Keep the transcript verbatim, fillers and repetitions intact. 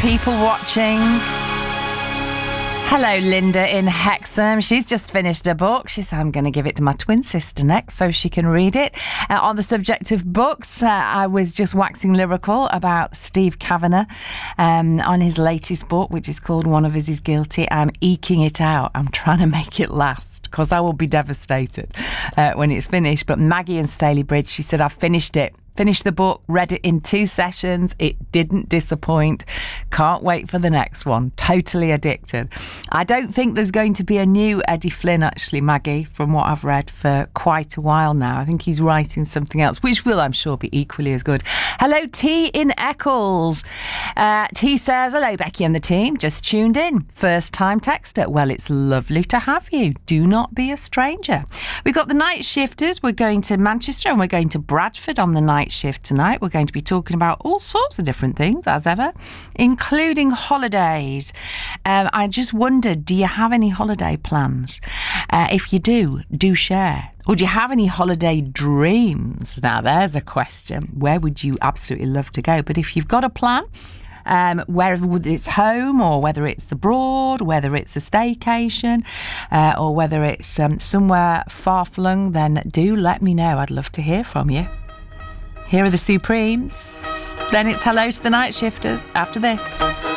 people watching. Hello, Linda in Hexham. She's just finished a book. She said, I'm going to give it to my twin sister next so she can read it. Uh, on the subject of books, uh, I was just waxing lyrical about Steve Kavanagh um, on his latest book, which is called One of Us is Guilty. I'm eking it out. I'm trying to make it last because I will be devastated uh, when it's finished. But Maggie in Stalybridge, she said, I've finished it. Finished the book, read it in two sessions. It didn't disappoint. Can't wait for the next one. Totally addicted. I don't think there's going to be a new Eddie Flynn, actually, Maggie, from what I've read for quite a while now. I think he's writing something else, which will, I'm sure, be equally as good. Hello, T in Eccles. Uh, T says, hello, Becky and the team. Just tuned in. First time texter. Well, it's lovely to have you. Do not be a stranger. We've got the night shifters. We're going to Manchester and we're going to Bradford on the night shift tonight. We're going to be talking about all sorts of different things, as ever, including holidays. Um, I just wondered, do you have any holiday plans? Uh, if you do, do share. Or do you have any holiday dreams? Now, there's a question. Where would you absolutely love to go? But if you've got a plan, Um, whether it's home or whether it's abroad, whether it's a staycation uh, or whether it's um, somewhere far-flung, then do let me know. I'd love to hear from you. Here are the Supremes. Then it's hello to the night shifters after this.